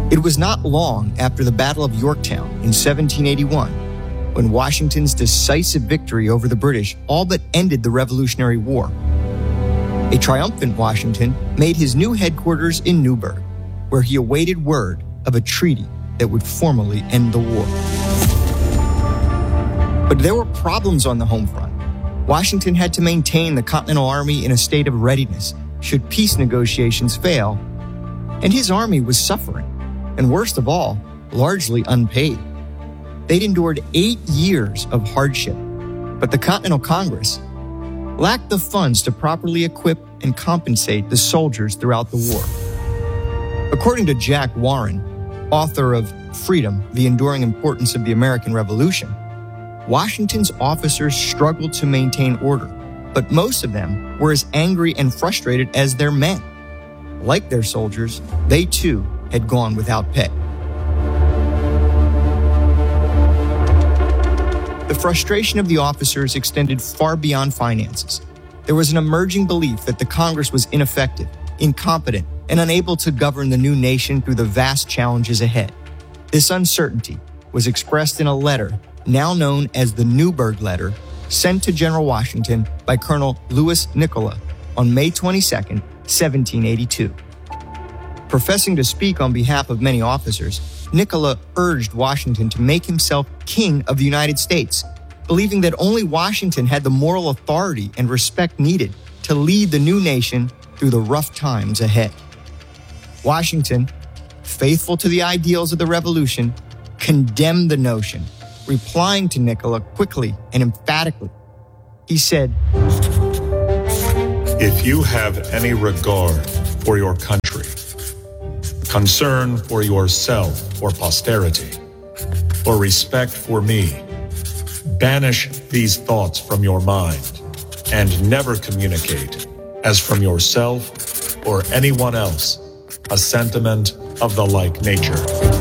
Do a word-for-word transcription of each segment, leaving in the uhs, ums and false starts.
It was not long after the Battle of Yorktown in seventeen eighty-one when Washington's decisive victory over the British all but ended the Revolutionary War. A triumphant Washington made his new headquarters in Newburgh, where he awaited word of a treaty that would formally end the war. But there were problems on the home front. Washington had to maintain the Continental Army in a state of readiness should peace negotiations fail, and his army was suffering, and worst of all, largely unpaid. They'd endured eight years of hardship, but the Continental Congress lacked the funds to properly equip and compensate the soldiers throughout the war. According to Jack Warren, author of Freedom, The Enduring Importance of the American Revolution, Washington's officers struggled to maintain order, but most of them were as angry and frustrated as their men. Like their soldiers, they too had gone without pay. The frustration of the officers extended far beyond finances. There was an emerging belief that the Congress was ineffective, incompetent, and unable to govern the new nation through the vast challenges ahead. This uncertainty was expressed in a letter now known as the Newburgh Letter, sent to General Washington by Colonel Louis Nicola on May twenty-second, seventeen eighty-two. Professing to speak on behalf of many officers, Nicola urged Washington to make himself king of the United States, believing that only Washington had the moral authority and respect needed to lead the new nation through the rough times ahead. Washington, faithful to the ideals of the Revolution, condemned the notion, replying to Nicola quickly and emphatically. He said, "If you have any regard for your country, concern for yourself or posterity, or respect for me, banish these thoughts from your mind and never communicate, as from yourself or anyone else, a sentiment of the like nature."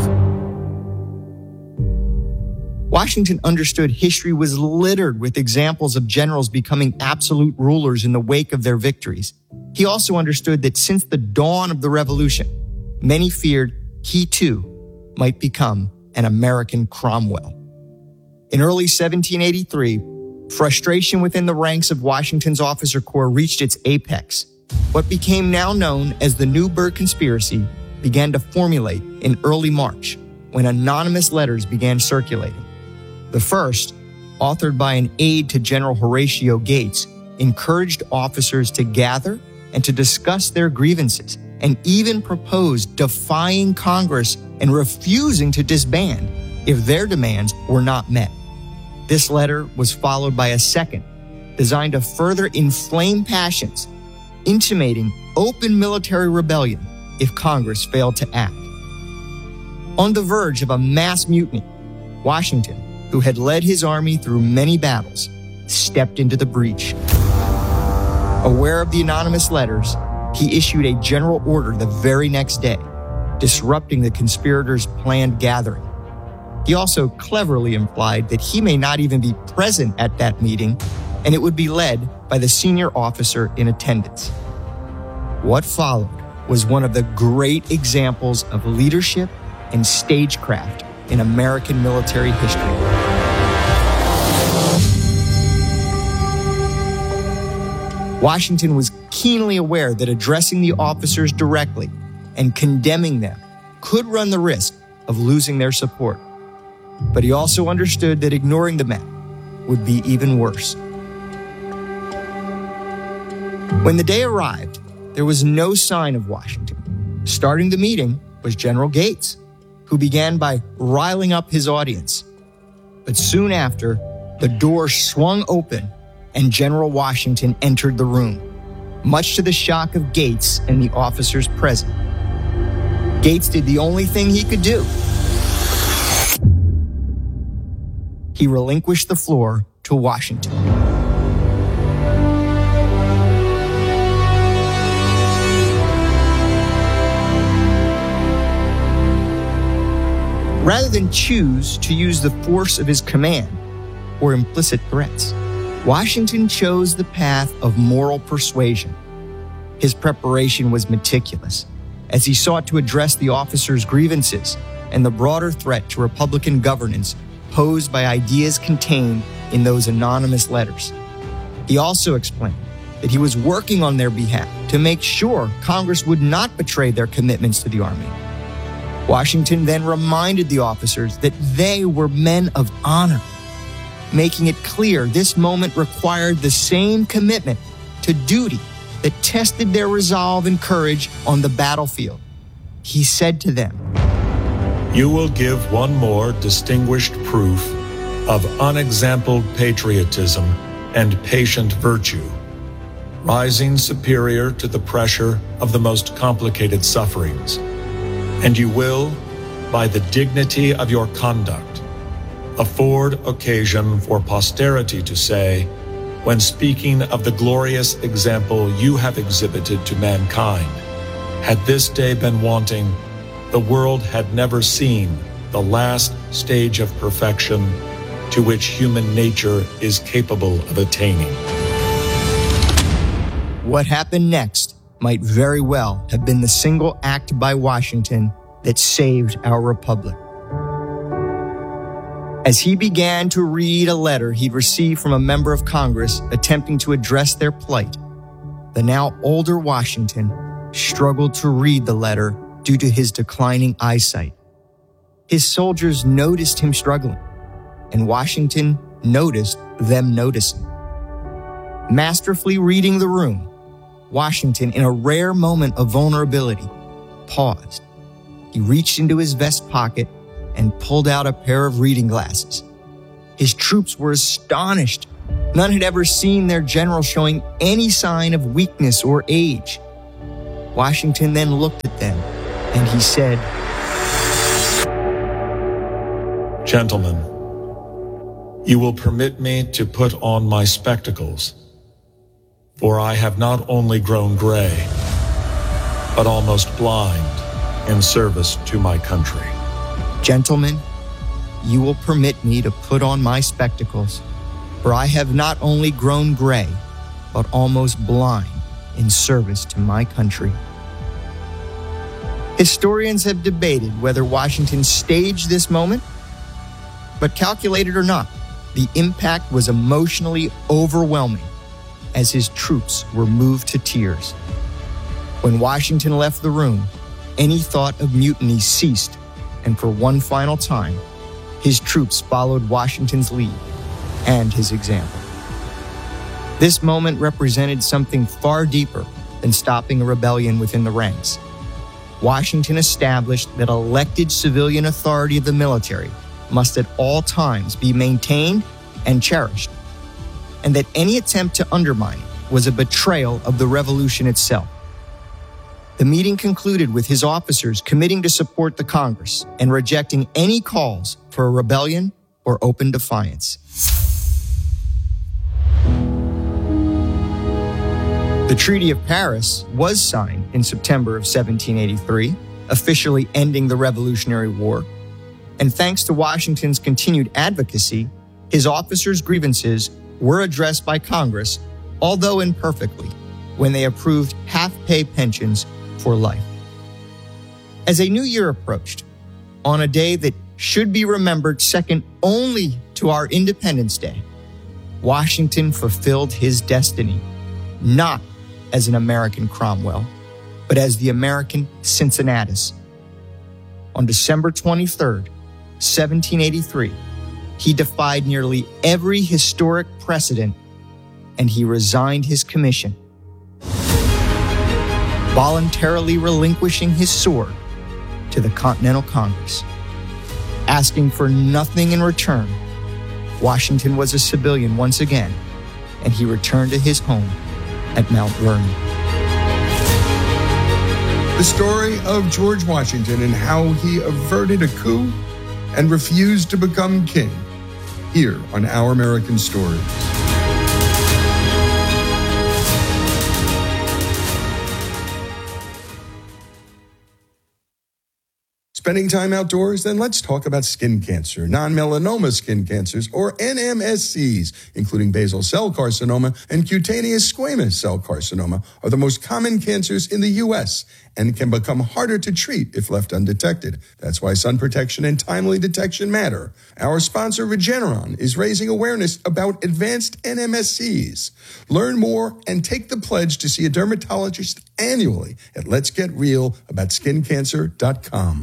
Washington understood history was littered with examples of generals becoming absolute rulers in the wake of their victories. He also understood that since the dawn of the Revolution, many feared he too might become an American Cromwell. In early seventeen eighty-three, frustration within the ranks of Washington's officer corps reached its apex. What became now known as the Newburgh Conspiracy began to formulate in early March when anonymous letters began circulating. The first, authored by an aide to General Horatio Gates, encouraged officers to gather and to discuss their grievances, and even proposed defying Congress and refusing to disband if their demands were not met. This letter was followed by a second, designed to further inflame passions, intimating open military rebellion if Congress failed to act. On the verge of a mass mutiny, Washington, who had led his army through many battles, stepped into the breach. Aware of the anonymous letters, he issued a general order the very next day, disrupting the conspirators' planned gathering. He also cleverly implied that he may not even be present at that meeting, and it would be led by the senior officer in attendance. What followed was one of the great examples of leadership and stagecraft in American military history. Washington was keenly aware that addressing the officers directly and condemning them could run the risk of losing their support. But he also understood that ignoring the men would be even worse. When the day arrived, there was no sign of Washington. Starting the meeting was General Gates, who began by riling up his audience. But soon after, the door swung open and General Washington entered the room, much to the shock of Gates and the officers present. Gates did the only thing he could do. He relinquished the floor to Washington. Rather than choose to use the force of his command or implicit threats, Washington chose the path of moral persuasion. His preparation was meticulous. as he sought to address the officers' grievances and the broader threat to Republican governance posed by ideas contained in those anonymous letters. He also explained that he was working on their behalf to make sure Congress would not betray their commitments to the Army. Washington then reminded the officers that they were men of honor, making it clear this moment required the same commitment to duty that tested their resolve and courage on the battlefield. He said to them, "You will give one more distinguished proof of unexampled patriotism and patient virtue, rising superior to the pressure of the most complicated sufferings. And you will, by the dignity of your conduct, afford occasion for posterity to say, when speaking of the glorious example you have exhibited to mankind, had this day been wanting, the world had never seen the last stage of perfection to which human nature is capable of attaining." What happened next might very well have been the single act by Washington that saved our republic. As he began to read a letter he'd received from a member of Congress attempting to address their plight, the now older Washington struggled to read the letter due to his declining eyesight. His soldiers noticed him struggling, and Washington noticed them noticing. Masterfully reading the room, Washington, in a rare moment of vulnerability, paused. He reached into his vest pocket and pulled out a pair of reading glasses. His troops were astonished. None had ever seen their general showing any sign of weakness or age. Washington then looked at them, and he said, "Gentlemen, you will permit me to put on my spectacles, for I have not only grown gray, but almost blind in service to my country." "Gentlemen, you will permit me to put on my spectacles, for I have not only grown gray, but almost blind in service to my country." Historians have debated whether Washington staged this moment, but calculated or not, the impact was emotionally overwhelming as his troops were moved to tears. When Washington left the room, any thought of mutiny ceased, and for one final time, his troops followed Washington's lead and his example. This moment represented something far deeper than stopping a rebellion within the ranks. Washington established that elected civilian authority of the military must at all times be maintained and cherished, and that any attempt to undermine it was a betrayal of the revolution itself. The meeting concluded with his officers committing to support the Congress and rejecting any calls for a rebellion or open defiance. The Treaty of Paris was signed in September of seventeen eighty-three, officially ending the Revolutionary War. And thanks to Washington's continued advocacy, his officers' grievances were addressed by Congress, although imperfectly, when they approved half-pay pensions for life. As a new year approached, on a day that should be remembered second only to our Independence Day, Washington fulfilled his destiny, not as an American Cromwell, but as the American Cincinnatus. On December twenty-third, seventeen eighty-three, he defied nearly every historic precedent, and he resigned his commission, voluntarily relinquishing his sword to the Continental Congress. Asking for nothing in return, Washington was a civilian once again, and he returned to his home at Mount Vernon. The story of George Washington and how he averted a coup and refused to become king, here on Our American Stories. Spending time outdoors? Then let's talk about skin cancer. Non-melanoma skin cancers, or N M S Cs, including basal cell carcinoma and cutaneous squamous cell carcinoma, are the most common cancers in the U S and can become harder to treat if left undetected. That's why sun protection and timely detection matter. Our sponsor, Regeneron, is raising awareness about advanced N M S Cs. Learn more and take the pledge to see a dermatologist annually at lets get real about skin cancer dot com.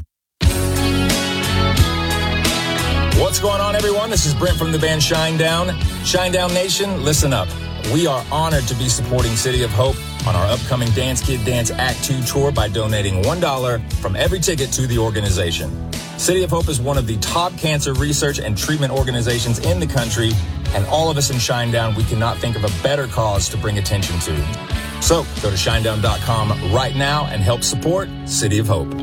What's going on, everyone? This is Brent from the band Shinedown. Shinedown Nation, listen up. We are honored to be supporting City of Hope on our upcoming Dance Kid Dance Act two tour by donating one dollar from every ticket to the organization. City of Hope is one of the top cancer research and treatment organizations in the country, and all of us in Shinedown, we cannot think of a better cause to bring attention to. So go to shinedown dot com right now and help support City of Hope.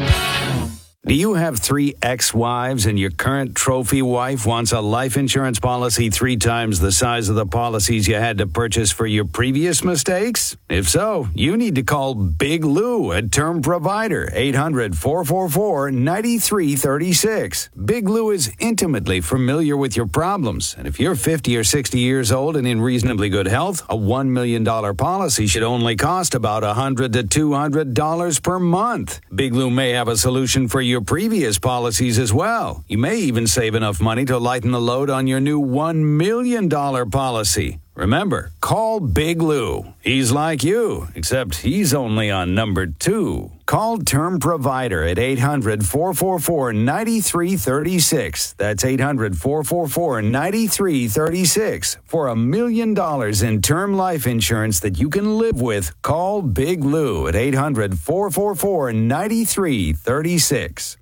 Do you have three ex-wives and your current trophy wife wants a life insurance policy three times the size of the policies you had to purchase for your previous mistakes? If so, you need to call Big Lou at Term Provider, eight hundred, four four four, nine three three six. Big Lou is intimately familiar with your problems, and if you're fifty or sixty years old and in reasonably good health, a one million dollars policy should only cost about one hundred to two hundred dollars per month. Big Lou may have a solution for your previous policies as well. You may even save enough money to lighten the load on your new one million dollars policy. Remember, call Big Lou. He's like you, except he's only on number two. Call Term Provider at eight hundred, four four four, nine three three six. That's eight hundred, four four four, nine three three six. For a million dollars in term life insurance that you can live with, call Big Lou at eight hundred, four four four, nine three three six.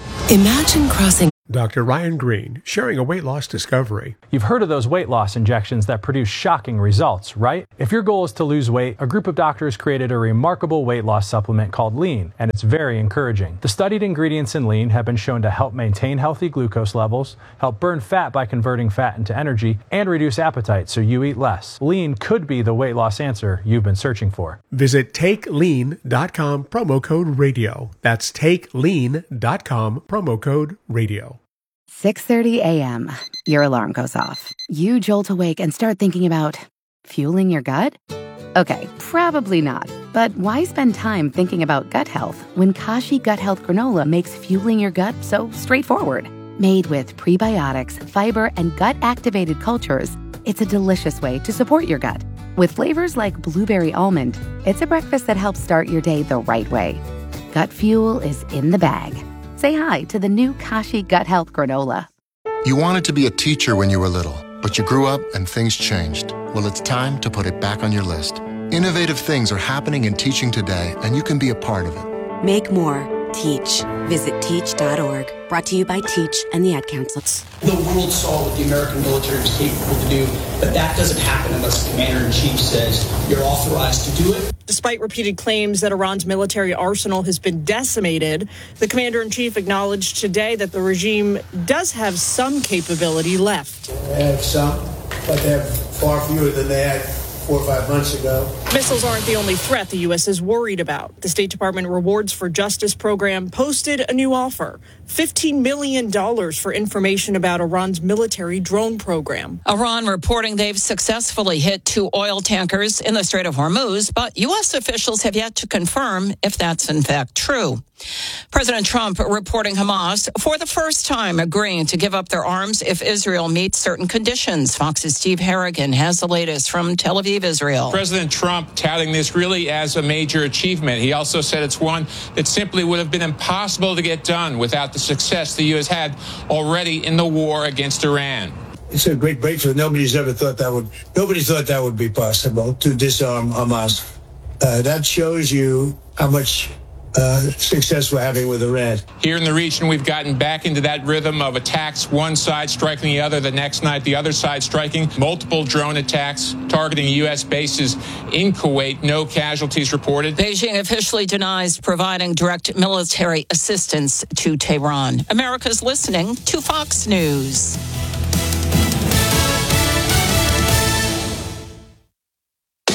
Imagine crossing. Doctor Ryan Green, sharing a weight loss discovery. You've heard of those weight loss injections that produce shocking results, right? If your goal is to lose weight, a group of doctors created a remarkable weight loss supplement called Lean, and it's very encouraging. The studied ingredients in Lean have been shown to help maintain healthy glucose levels, help burn fat by converting fat into energy, and reduce appetite so you eat less. Lean could be the weight loss answer you've been searching for. Visit take lean dot com, promo code radio. That's take lean dot com, promo code radio. six thirty a.m. Your alarm goes off. You jolt awake and start thinking about fueling your gut? Okay, probably not. But why spend time thinking about gut health when Kashi Gut Health Granola makes fueling your gut so straightforward? Made with prebiotics, fiber, and gut-activated cultures, it's a delicious way to support your gut. With flavors like blueberry almond, it's a breakfast that helps start your day the right way. Gut fuel is in the bag. Say hi to the new Kashi Gut Health Granola. You wanted to be a teacher when you were little, but you grew up and things changed. Well, it's time to put it back on your list. Innovative things are happening in teaching today, and you can be a part of it. Make more. Teach. Visit teach dot org. Brought to you by Teach and the Ad Council. The world saw what the American military was capable to do, but that doesn't happen unless the commander-in-chief says you're authorized to do it. Despite repeated claims that Iran's military arsenal has been decimated, the commander-in-chief acknowledged today that the regime does have some capability left. They have some, but they have far fewer than they had four or five months ago. Missiles aren't the only threat the U S is worried about. The State Department Rewards for Justice program posted a new offer, fifteen million dollars for information about Iran's military drone program. Iran reporting they've successfully hit two oil tankers in the Strait of Hormuz, but U S officials have yet to confirm if that's in fact true. President Trump reporting Hamas for the first time agreeing to give up their arms if Israel meets certain conditions. Fox's Steve Harrigan has the latest from Tel Aviv, Israel. President Trump touting this really as a major achievement. He also said it's one that simply would have been impossible to get done without the success the U S had already in the war against Iran. It's a great breakthrough. Nobody's ever thought that would, nobody thought that would be possible to disarm Hamas. Uh, that shows you how much Uh, success we're having with Iran. Here in the region, we've gotten back into that rhythm of attacks, one side striking the other, the next night the other side striking, multiple drone attacks targeting U S bases in Kuwait. No casualties reported. Beijing officially denies providing direct military assistance to Tehran. America's listening to Fox News. You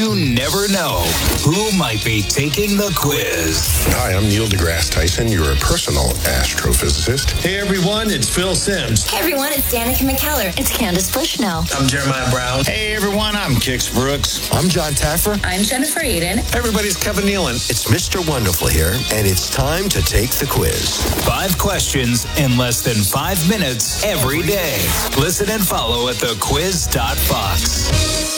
You never know who might be taking the quiz. Hi, I'm Neil deGrasse Tyson, your personal astrophysicist. Hey everyone, it's Phil Sims. Hey everyone, it's Danica McKellar. It's Candace Bushnell. I'm Jeremiah Brown. Hey everyone, I'm Kix Brooks. I'm John Taffer. I'm Jennifer Aiden. Everybody's Kevin Nealon. It's Mister Wonderful here, and it's time to take the quiz. Five questions in less than five minutes every day. Listen and follow at the quiz dot fox.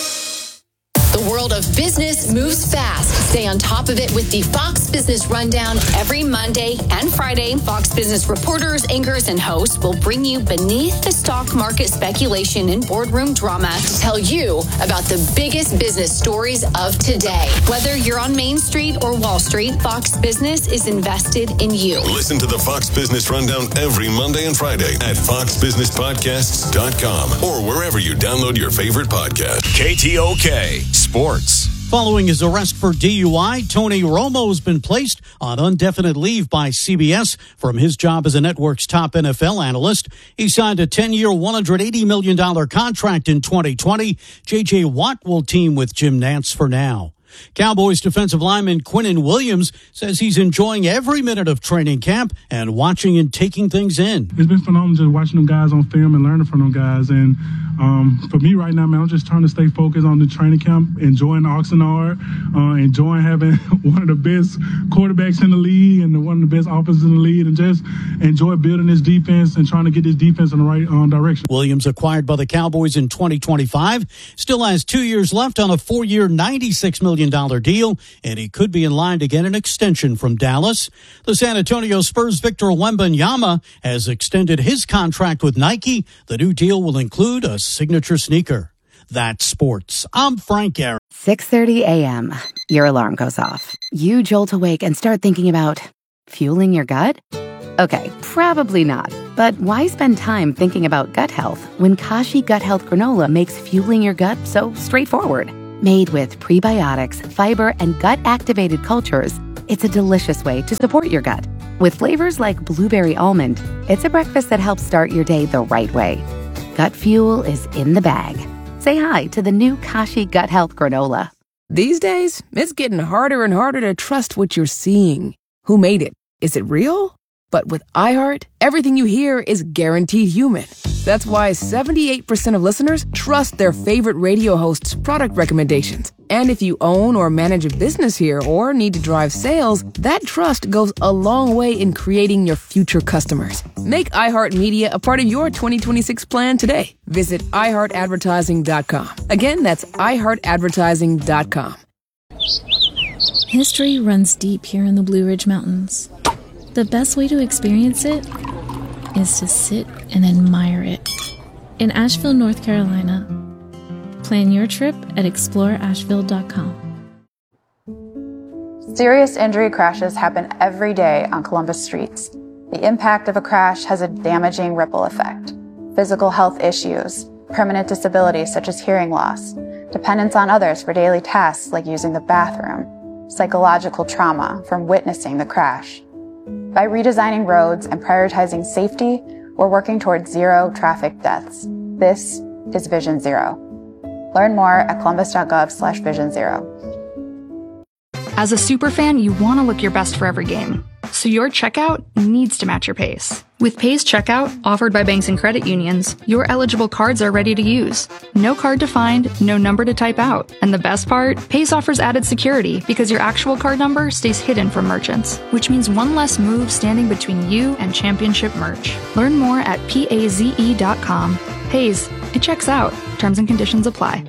The world of business moves fast. Stay on top of it with the Fox Business Rundown every Monday and Friday. Fox Business reporters, anchors, and hosts will bring you beneath the stock market speculation and boardroom drama to tell you about the biggest business stories of today. Whether you're on Main Street or Wall Street, Fox Business is invested in you. Listen to the Fox Business Rundown every Monday and Friday at fox business podcasts dot com or wherever you download your favorite podcast. K T O K Sports. Following his arrest for D U I, Tony Romo has been placed on indefinite leave by C B S from his job as a network's top N F L analyst. He signed a ten-year, one hundred eighty million dollars contract in twenty twenty. J J. Watt will team with Jim Nantz for now. Cowboys defensive lineman Quinnen Williams says he's enjoying every minute of training camp and watching and taking things in. It's been phenomenal just watching them guys on film and learning from them guys. And um, for me right now, man, I'm just trying to stay focused on the training camp, enjoying Oxnard, uh, enjoying having one of the best quarterbacks in the league and one of the best offenses in the league, and just enjoy building this defense and trying to get this defense in the right um, direction. Williams, acquired by the Cowboys in twenty twenty-five, still has two years left on a four-year, ninety-six million dollars deal, and he could be in line to get an extension from Dallas. The San Antonio Spurs' Victor Wembanyama has extended his contract with Nike. The new deal will include a signature sneaker. That's sports. I'm Frank Aaron. six thirty a.m. Your alarm goes off. You jolt awake and start thinking about fueling your gut? Okay, probably not. But why spend time thinking about gut health when Kashi Gut Health Granola makes fueling your gut so straightforward? Made with prebiotics, fiber, and gut-activated cultures, it's a delicious way to support your gut. With flavors like blueberry almond, it's a breakfast that helps start your day the right way. Gut fuel is in the bag. Say hi to the new Kashi Gut Health Granola. These days, it's getting harder and harder to trust what you're seeing. Who made it? Is it real? But with iHeart, everything you hear is guaranteed human. That's why seventy-eight percent of listeners trust their favorite radio hosts' product recommendations. And if you own or manage a business here or need to drive sales, that trust goes a long way in creating your future customers. Make iHeartMedia a part of your twenty twenty-six plan today. Visit i heart advertising dot com. Again, that's i heart advertising dot com. History runs deep here in the Blue Ridge Mountains. The best way to experience it is to sit and admire it. In Asheville, North Carolina, plan your trip at explore asheville dot com. Serious injury crashes happen every day on Columbus streets. The impact of a crash has a damaging ripple effect. Physical health issues, permanent disabilities such as hearing loss, dependence on others for daily tasks like using the bathroom, psychological trauma from witnessing the crash. By redesigning roads and prioritizing safety, we're working towards zero traffic deaths. This is Vision Zero. Learn more at columbus.gov slash vision zero. As a superfan, you want to look your best for every game. So your checkout needs to match your pace. With Pace Checkout, offered by banks and credit unions, your eligible cards are ready to use. No card to find, no number to type out. And the best part? Pace offers added security because your actual card number stays hidden from merchants, which means one less move standing between you and championship merch. Learn more at paze dot com. Paze, it checks out. Terms and conditions apply.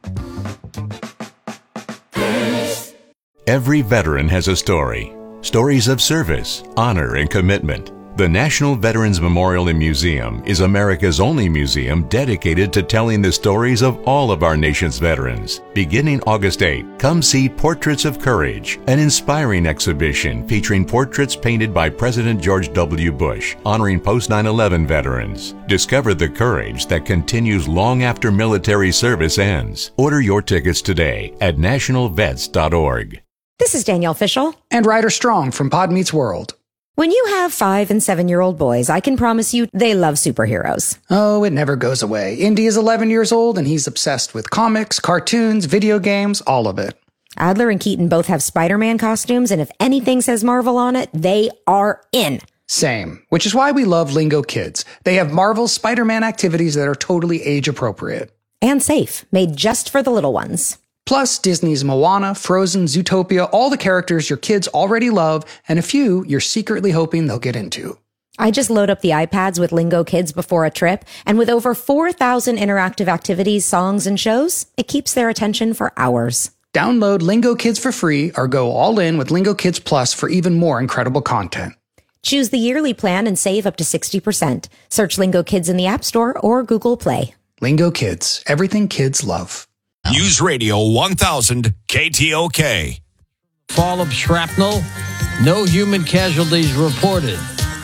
Every veteran has a story. Stories of service, honor, and commitment. The National Veterans Memorial and Museum is America's only museum dedicated to telling the stories of all of our nation's veterans. Beginning August eighth, come see Portraits of Courage, an inspiring exhibition featuring portraits painted by President George W. Bush, honoring post nine eleven veterans. Discover the courage that continues long after military service ends. Order your tickets today at national vets dot org. This is Danielle Fishel and Ryder Strong from Pod Meets World. When you have five and seven-year-old boys, I can promise you they love superheroes. Oh, it never goes away. Indy is eleven years old, and he's obsessed with comics, cartoons, video games, all of it. Adler and Keaton both have Spider-Man costumes, and if anything says Marvel on it, they are in. Same, which is why we love Lingo Kids. They have Marvel's Spider-Man activities that are totally age-appropriate. And safe, made just for the little ones. Plus, Disney's Moana, Frozen, Zootopia, all the characters your kids already love, and a few you're secretly hoping they'll get into. I just load up the iPads with Lingo Kids before a trip, and with over four thousand interactive activities, songs, and shows, it keeps their attention for hours. Download Lingo Kids for free or go all in with Lingo Kids Plus for even more incredible content. Choose the yearly plan and save up to sixty percent. Search Lingo Kids in the App Store or Google Play. Lingo Kids, everything kids love. News Radio one thousand K T O K. Fall of shrapnel, no human casualties reported.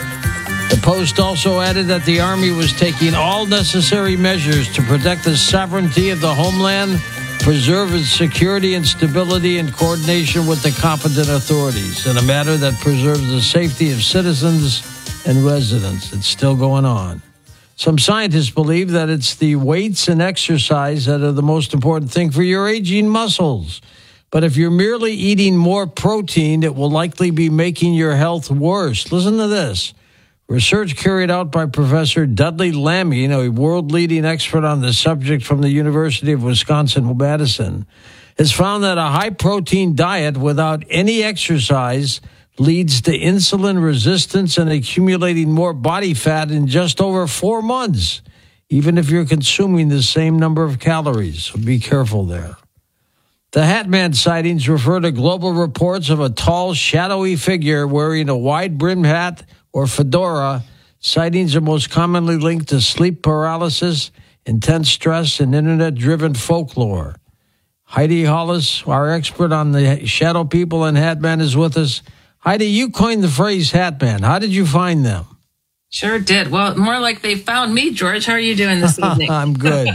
The Post also added that the Army was taking all necessary measures to protect the sovereignty of the homeland, preserve its security and stability in coordination with the competent authorities, in a manner that preserves the safety of citizens and residents. It's still going on. Some scientists believe that it's the weights and exercise that are the most important thing for your aging muscles. But if you're merely eating more protein, it will likely be making your health worse. Listen to this. Research carried out by Professor Dudley Laming, a world-leading expert on the subject from the University of Wisconsin-Madison, has found that a high-protein diet without any exercise leads to insulin resistance and accumulating more body fat in just over four months, even if you're consuming the same number of calories. So be careful there. The Hatman sightings refer to global reports of a tall, shadowy figure wearing a wide-brimmed hat or fedora. Sightings are most commonly linked to sleep paralysis, intense stress, and internet-driven folklore. Heidi Hollis, our expert on the shadow people and Hatman, is with us. Heidi, you coined the phrase Hatman. How did you find them? Sure did. Well, more like they found me, George. How are you doing this evening? I'm good.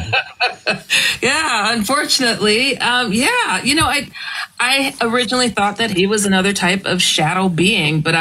Yeah, unfortunately. Um, yeah, you know, I I originally thought that he was another type of shadow being, but I